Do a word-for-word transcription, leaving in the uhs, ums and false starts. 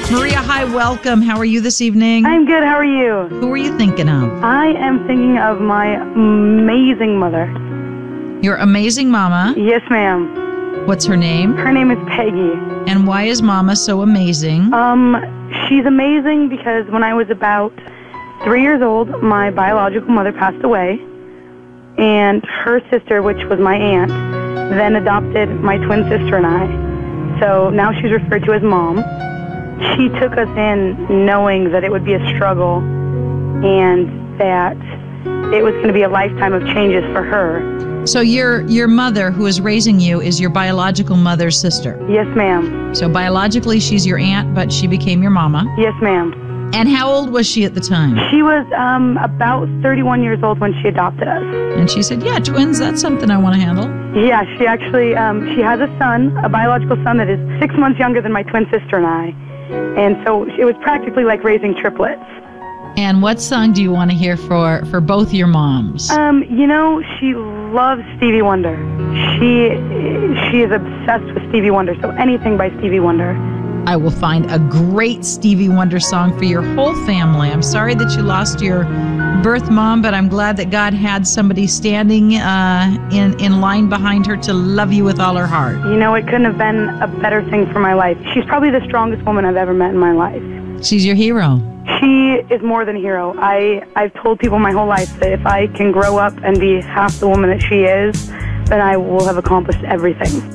Maria, hi, welcome. How are you this evening? I'm good. How are you? Who are you thinking of? I am thinking of my amazing mother. Your amazing mama. Yes, ma'am. What's her name? Her name is Peggy. And why is mama so amazing? Um, she's amazing because when I was about three years old, my biological mother passed away, and her sister, which was my aunt, then adopted my twin sister and I. So now she's referred to as Mom. She took us in knowing that it would be a struggle and that it was going to be a lifetime of changes for her. So your your mother, who is raising you, is your biological mother's sister. Yes, ma'am. So biologically, she's your aunt, but she became your mama. Yes, ma'am. And how old was she at the time? She was um, about thirty-one years old when she adopted us. And she said, yeah, twins, that's something I want to handle. Yeah, she actually, um, she has a son, a biological son that is six months younger than my twin sister and I. And so it was practically like raising triplets. And what song do you want to hear for, for both your moms? Um, you know, she loves Stevie Wonder. She she is obsessed with Stevie Wonder, so anything by Stevie Wonder. I will find a great Stevie Wonder song for your whole family. I'm sorry that you lost your birth mom, but I'm glad that God had somebody standing uh, in, in line behind her to love you with all her heart. You know, it couldn't have been a better thing for my life. She's probably the strongest woman I've ever met in my life. She's your hero. She is more than a hero. I, I've told people my whole life that if I can grow up and be half the woman that she is, then I will have accomplished everything.